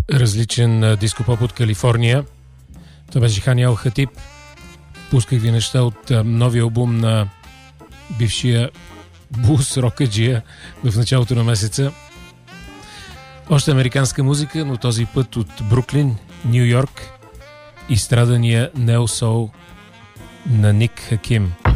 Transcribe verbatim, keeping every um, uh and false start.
различен дископоп от Калифорния. Това беше Хани Ал Хатиб. Пусках ви неща от новия албум на бившия блус рокаджия в началото на месеца. Още американска музика, но този път от Бруклин, Ню Йорк, изстрадания нео-соул на Ник Хаким.